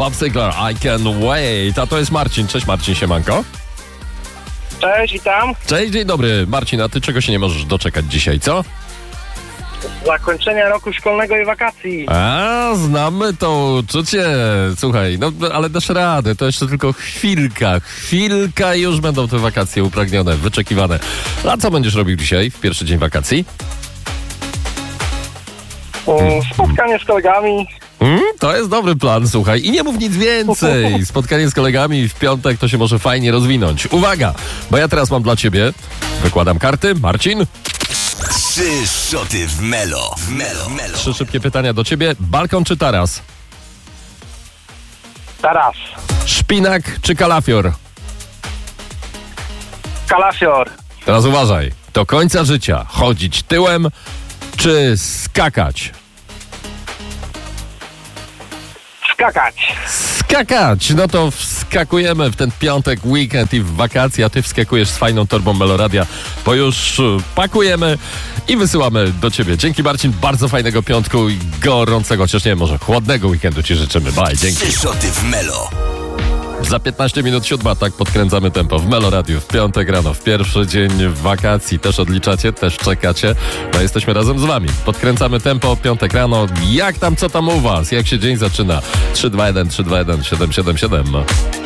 Bob Sinclair, I Can Wait. A to jest Marcin. Cześć Marcin, siemanko. Cześć, witam. Cześć, dzień dobry. Marcin, a ty czego się nie możesz doczekać dzisiaj, co? Zakończenia roku szkolnego i wakacji. A, znamy to uczucie. Słuchaj, no ale dasz radę, to jeszcze tylko chwilka i już będą te wakacje upragnione, wyczekiwane. A co będziesz robił dzisiaj, w pierwszy dzień wakacji? Spotkanie z kolegami. To jest dobry plan, słuchaj. I nie mów nic więcej. Spotkanie z kolegami w piątek to się może fajnie rozwinąć. Uwaga, bo ja teraz mam dla ciebie, wykładam karty, Marcin. 3 szoty w Melo. 3 szybkie pytania do ciebie. Balkon czy taras? Taras. Szpinak czy kalafior? Kalafior. Teraz uważaj. Do końca życia chodzić tyłem czy skakać? Skakać. Skakać! No to wskakujemy w ten piątek, weekend i w wakacje, a ty wskakujesz z fajną torbą Meloradia, bo już pakujemy i wysyłamy do ciebie. Dzięki Marcin, bardzo fajnego piątku i gorącego, chociaż nie, może chłodnego weekendu ci życzymy. Bye, dzięki. 3 szoty w Melo. Za 15 minut 7, tak podkręcamy tempo w Meloradiu w piątek rano, w pierwszy dzień wakacji. Też odliczacie, też czekacie. No jesteśmy razem z wami. Podkręcamy tempo, piątek rano. Jak tam, co tam u was? Jak się dzień zaczyna? 321 321 777.